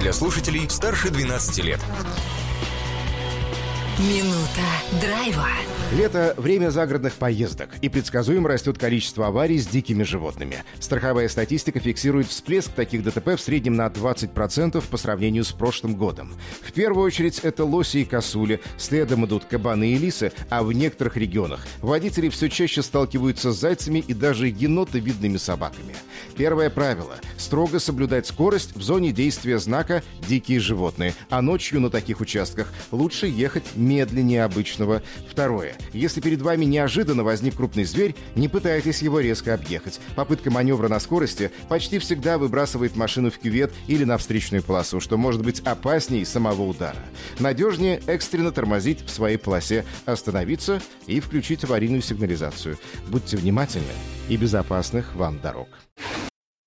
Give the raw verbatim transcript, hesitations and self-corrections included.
для слушателей старше двенадцати лет. Минута драйва. Лето – время загородных поездок, и предсказуемо растет количество аварий с дикими животными. Страховая статистика фиксирует всплеск таких ДТП в среднем на двадцать процентов по сравнению с прошлым годом. В первую очередь это лоси и косули, следом идут кабаны и лисы, а в некоторых регионах водители все чаще сталкиваются с зайцами и даже енотовидными собаками. Первое правило – строго соблюдать скорость в зоне действия знака «Дикие животные», а ночью на таких участках лучше ехать медленнее обычного. Второе. Если перед вами неожиданно возник крупный зверь, не пытайтесь его резко объехать. Попытка маневра на скорости почти всегда выбрасывает машину в кювет или на встречную полосу, что может быть опаснее самого удара. Надежнее экстренно тормозить в своей полосе, остановиться и включить аварийную сигнализацию. Будьте внимательны и безопасных вам дорог.